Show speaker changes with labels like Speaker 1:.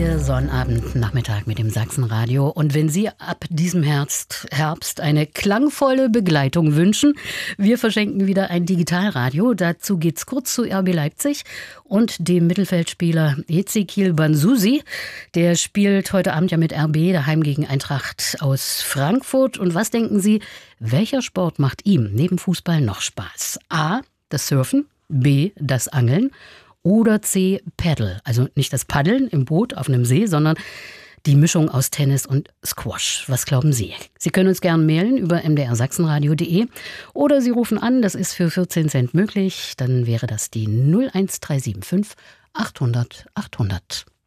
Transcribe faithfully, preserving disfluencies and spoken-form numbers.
Speaker 1: Ihr Sonnabendnachmittag mit dem Sachsenradio. Und wenn Sie ab diesem Herbst, Herbst eine klangvolle Begleitung wünschen, wir verschenken wieder ein Digitalradio. Dazu geht's kurz zu R B Leipzig und dem Mittelfeldspieler Ezequiel Banzusi. Der spielt heute Abend ja mit R B daheim gegen Eintracht aus Frankfurt. Und was denken Sie, welcher Sport macht ihm neben Fußball noch Spaß? A, das Surfen, B, das Angeln oder C, Paddle. Also nicht das Paddeln im Boot auf einem See, sondern die Mischung aus Tennis und Squash. Was glauben Sie? Sie können uns gern mailen über m d r sachsenradio punkt d e oder Sie rufen an, das ist für vierzehn Cent möglich. Dann wäre das die null eins drei sieben fünf achthundert achthundert.